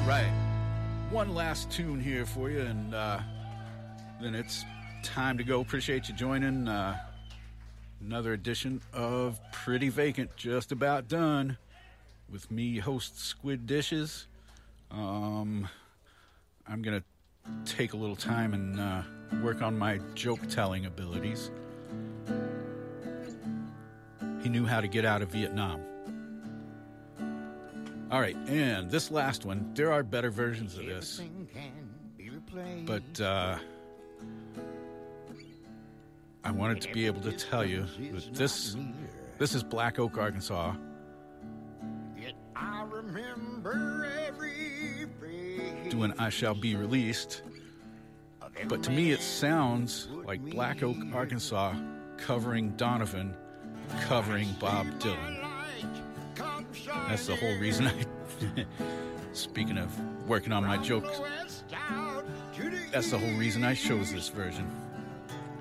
right. One last tune here for you, and then it's time to go. Appreciate you joining. Another edition of Pretty Vacant, just about done. With me, host Squid Dishes. I'm going to take a little time and work on my joke-telling abilities. He knew how to get out of Vietnam. All right, and this last one, there are better versions of this. But I wanted to be able to tell you that this is Black Oak, Arkansas. I remember every doing I Shall Be Released. But to me it sounds like Black Oak, Arkansas covering Donovan, covering Bob Dylan. That's the whole reason I speaking of working on my jokes, that's the whole reason I chose this version.